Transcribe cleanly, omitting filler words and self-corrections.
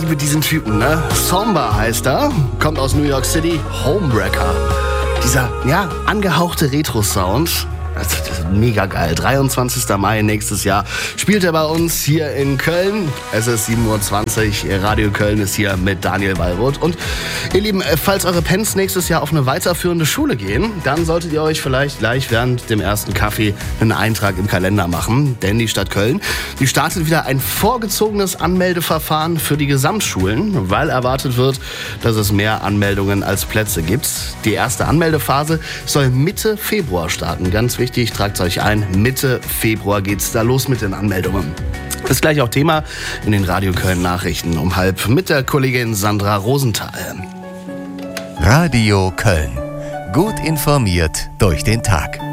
liebe diesen Typen, ne? Somba heißt er, kommt aus New York City, Homewrecker. Dieser, angehauchte Retro-Sound. Das ist mega geil. 23. Mai nächstes Jahr spielt er bei uns hier in Köln. Es ist 7:20 Uhr. Radio Köln ist hier mit Daniel Wallroth. Und ihr Lieben, falls eure Pens nächstes Jahr auf eine weiterführende Schule gehen, dann solltet ihr euch vielleicht gleich während dem ersten Kaffee einen Eintrag im Kalender machen. Denn die Stadt Köln, die startet wieder ein vorgezogenes Anmeldeverfahren für die Gesamtschulen, weil erwartet wird, dass es mehr Anmeldungen als Plätze gibt. Die erste Anmeldephase soll Mitte Februar starten. Ganz wichtig, tragt euch ein. Mitte Februar geht's da los mit den Anmeldungen. Das ist gleich auch Thema in den Radio Köln Nachrichten um 12:30 mit der Kollegin Sandra Rosenthal. Radio Köln. Gut informiert durch den Tag.